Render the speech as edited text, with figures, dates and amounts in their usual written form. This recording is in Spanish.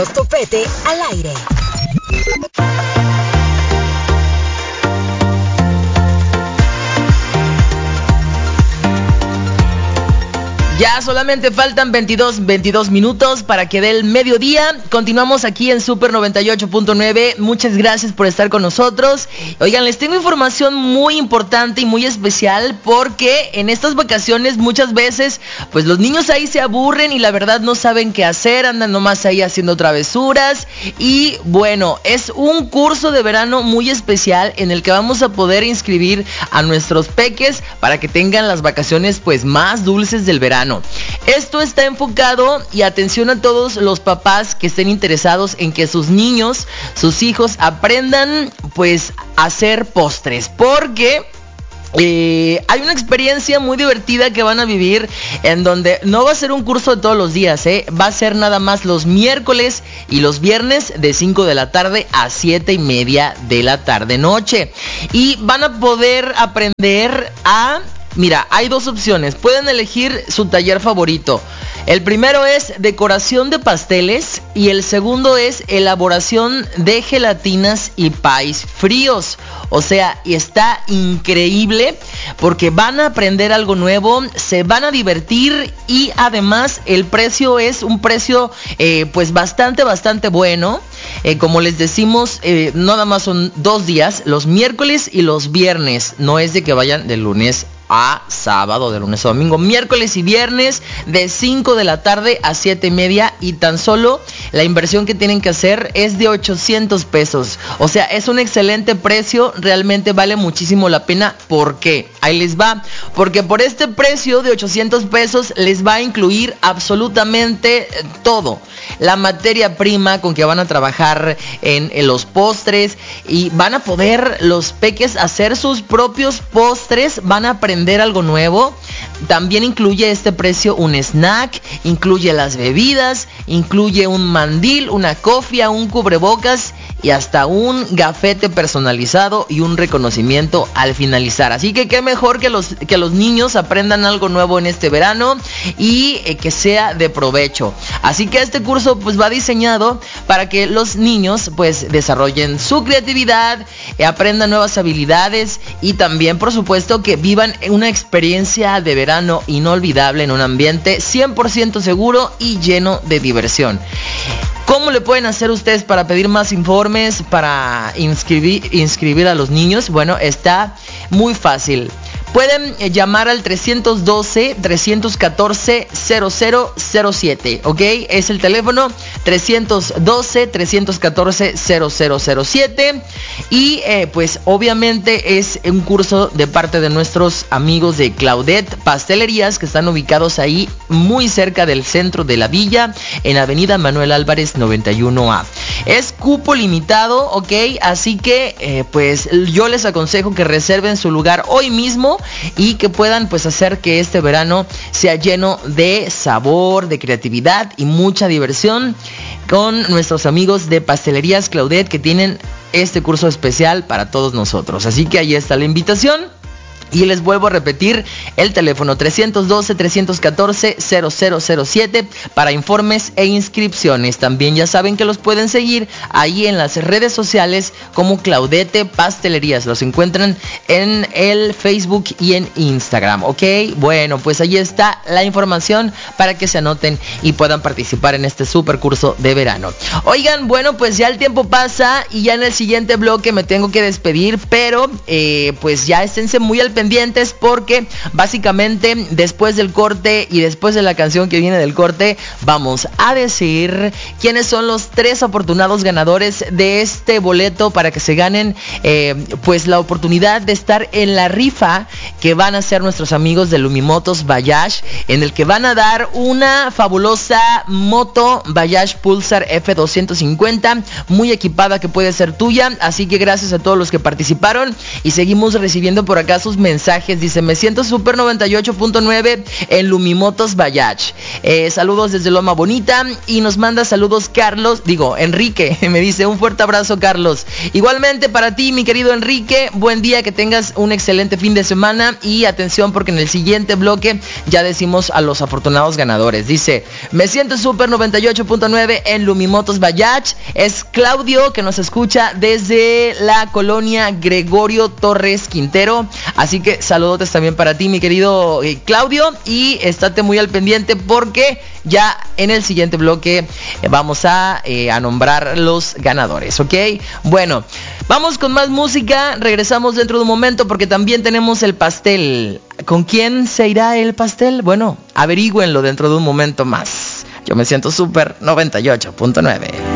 Topete al aire. Ya solamente faltan 22 minutos para que dé el mediodía. Continuamos aquí en Super 98.9. Muchas gracias por estar con nosotros. Oigan, les tengo información muy importante y muy especial porque en estas vacaciones muchas veces pues los niños ahí se aburren y la verdad no saben qué hacer, andan nomás ahí haciendo travesuras. Y bueno, es un curso de verano muy especial en el que vamos a poder inscribir a nuestros peques para que tengan las vacaciones pues más dulces del verano. Esto está enfocado, y atención a todos los papás que estén interesados en que sus niños, sus hijos aprendan pues a hacer postres, porque hay una experiencia muy divertida que van a vivir en donde no va a ser un curso de todos los días, va a ser nada más los miércoles y los viernes de 5 de la tarde a 7:30 de la tarde noche, y van a poder aprender a... Mira, hay dos opciones, pueden elegir su taller favorito. El primero es decoración de pasteles y el segundo es elaboración de gelatinas y pies fríos. O sea, y está increíble porque van a aprender algo nuevo, se van a divertir y además el precio es un precio pues bastante bueno. Como les decimos, nada más son 2 días, los miércoles y los viernes. No es de que vayan de lunes a sábado, de lunes a domingo, miércoles y viernes de 5 de la tarde a 7:30, y tan solo la inversión que tienen que hacer es de 800 pesos. O sea, es un excelente precio, realmente vale muchísimo la pena. ¿Por qué? Ahí les va. Porque por este precio de 800 pesos les va a incluir absolutamente todo. La materia prima con que van a trabajar en los postres, y van a poder los peques hacer sus propios postres, van a aprender algo nuevo. También incluye este precio un snack, incluye las bebidas, incluye un mandil, una cofia, un cubrebocas y hasta un gafete personalizado y un reconocimiento al finalizar. Así que qué mejor que los niños aprendan algo nuevo en este verano y que sea de provecho. Así que este curso pues va diseñado para que los niños pues desarrollen su creatividad, aprendan nuevas habilidades y también por supuesto que vivan una experiencia de verano inolvidable en un ambiente 100% seguro y lleno de diversión. ¿Cómo le pueden hacer ustedes para pedir más informes, para inscribir a los niños? Bueno, está muy fácil. Pueden llamar al 312-314-0007, ¿ok? Es el teléfono 312-314-0007. Y pues obviamente es un curso de parte de nuestros amigos de Claudette Pastelerías, que están ubicados ahí muy cerca del centro de la villa, en Avenida Manuel Álvarez 91A. Es cupo limitado, ¿ok? Así que pues yo les aconsejo que reserven su lugar hoy mismo y que puedan pues hacer que este verano sea lleno de sabor, de creatividad y mucha diversión con nuestros amigos de Pastelerías Claudette, que tienen este curso especial para todos nosotros. Así que ahí está la invitación. Y les vuelvo a repetir el teléfono 312-314-0007 para informes e inscripciones. También ya saben que los pueden seguir ahí en las redes sociales como Claudette Pastelerías. Los encuentran en el Facebook y en Instagram, ¿ok? Bueno, pues ahí está la información para que se anoten y puedan participar en este super curso de verano. Oigan, bueno, pues ya el tiempo pasa y ya en el siguiente bloque me tengo que despedir, pero pues ya esténse muy al pendientes porque básicamente después del corte y después de la canción que viene del corte vamos a decir quiénes son los 3 afortunados ganadores de este boleto para que se ganen pues la oportunidad de estar en la rifa que van a hacer nuestros amigos de Lumimotos Bayash, en el que van a dar una fabulosa moto Bayash Pulsar F250 muy equipada que puede ser tuya. Así que gracias a todos los que participaron y seguimos recibiendo por acá sus mensajes mensajes. Dice, me siento Super 98.9 en Lumimotos Bajaj. Saludos desde Loma Bonita. Y nos manda saludos Enrique. Me dice, un fuerte abrazo, Carlos. Igualmente para ti, mi querido Enrique. Buen día, que tengas un excelente fin de semana. Y atención, porque en el siguiente bloque ya decimos a los afortunados ganadores. Dice, me siento Super 98.9 en Lumimotos Bajaj. Es Claudio, que nos escucha desde la colonia Gregorio Torres Quintero. Así que saludos también para ti, mi querido Claudio. Y estate muy al pendiente, porque ya en el siguiente bloque vamos a nombrar los ganadores, ¿ok? Bueno, vamos con más música. Regresamos dentro de un momento, porque también tenemos el pastel. ¿Con quién se irá el pastel? Bueno, averígüenlo dentro de un momento más. Yo me siento Super 98.9.